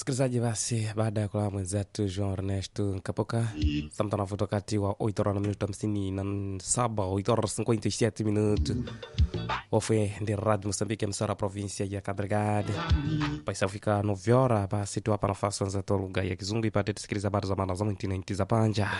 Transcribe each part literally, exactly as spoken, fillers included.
Msikilizaji, basi baada ya kulala mwenzetu Jean Ernesto Nkapoka samta nafuta kati wa oito horas na minuto hamsini na saba, oito horas cinquenta e sete minutos. Ofwe ndi Radio Moçambique msara província ya Cabo Delgado. Paisa fika nove horas, basi tu hapa nafasi wenzetu lugha ya Kizungu ipate tusikiliza habari za maana za mwinti na inti za panja.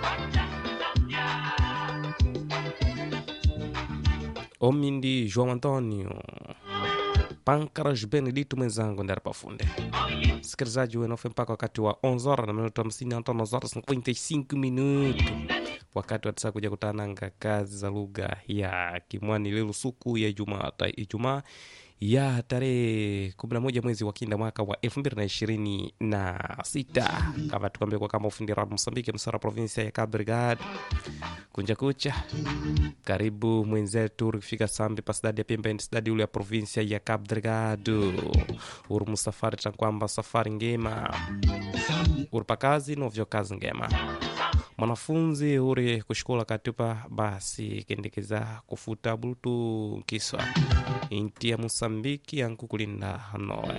Omindi João Antonio Pancaras Benedito mwenzangu ndari pafunde. Sikilizaji wenofe mpaka wakati wa onze horas na minuto hamsini na tano horas cinquenta e cinco minutos. Wakati watisa kuja kutananga kazi za lugha ya Kimwani lelu suku ya Ijumaa Ijumaa ya tarehe kumi na moja mwezi wa kinda mwaka wa elfu mbili na ishirini na sita. Kama tukwambia kwa kama ufundi Radio Moçambique msara provinsia ya Cabo Delgado. Kunja kucha. Karibu mwenzetu ukifika sambi pasidadi ya Pemba ndadi ule ya provinsia ya Cabo Delgado. Uru musafari tankwamba safari ngema. Uru pakazi novyo kazi ngema. Mwanafunzi uri kushikola katupa basi kendekeza kufuta bulutu kiswa inti ya Mosambiki yanku kulinda hanoe.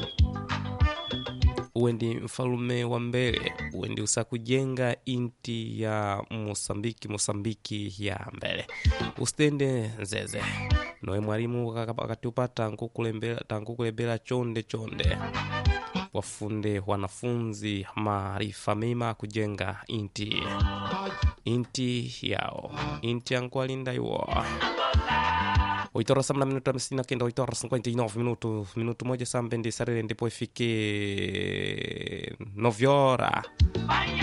Uwendi mfalume wa mbele, uwendi usakujenga inti ya Mosambiki, Mosambiki ya mbele. Ustende nzeze. Noe mwalimu wakati upata tangu kulembela chonde chonde. Wafunde wanafunzi maarifa mema kujenga inti. Inti yao. Inti yangu alinda yuwa. oito horas na minuto hamsini na kenda, oito horas cinquenta e nove minuto. Minuto moja sambendi sarele ndipo ifike nove horas.